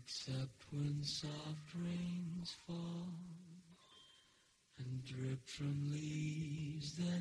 Except when soft rains fall and drip from leaves that